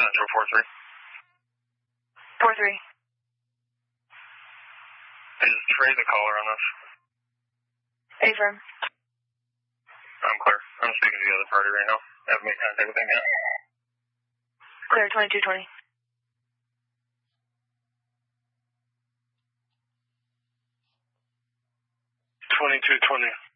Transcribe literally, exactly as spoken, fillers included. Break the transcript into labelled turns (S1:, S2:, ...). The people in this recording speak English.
S1: Central four three.
S2: four three.
S1: Is Trey the caller on this?
S2: Affirm.
S1: I'm clear. I'm speaking to the other party right now. I haven't made contact with him yet.
S2: Clear, twenty-two twenty.
S1: twenty-two twenty.